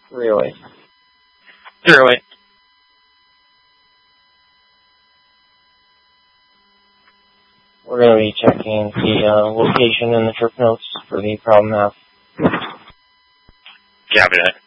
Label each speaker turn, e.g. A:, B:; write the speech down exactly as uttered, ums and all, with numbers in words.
A: Really?
B: Through it.
A: We're going to be checking the uh, location and the trip notes for the problem app.
B: Copy that.